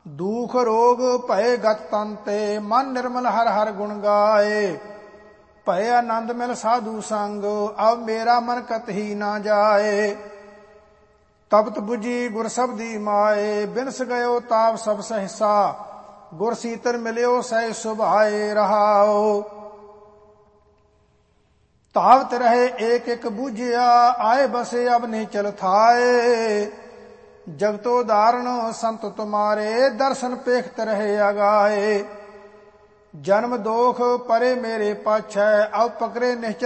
दुख रोग भय गत तन ते, मन निर्मल हर हर गुण गाए। भय आनंद मिल साधु संग, अब मेरा मन कतही ना जाए। तपत बुझी गुर शब्दी माए, बिनस गयो ताप सब सहसा। गुर सीतर मिलियो सह सुभाए रहाओ। तावत रहे एक एक बूझिया, आए बसे अब नहीं चल थाए। जगतो दारण संत तुम्हारे, दर्शन पेखत रहे अगाए। जन्म दोख परे मेरे पाछै, अब पकड़े निश्चल